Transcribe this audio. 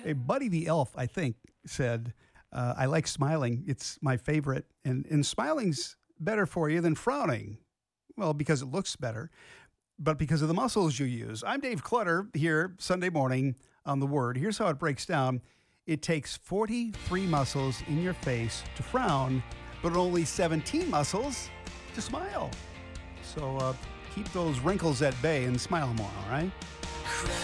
Hey, Buddy the Elf, I think, said, I like smiling. It's my favorite. And smiling's better for you than frowning. Well, because it looks better, but because of the muscles you use. I'm Dave Clutter here Sunday morning on The Word. Here's how it breaks down. It takes 43 muscles in your face to frown, but only 17 muscles to smile. So keep those wrinkles at bay and smile more, all right?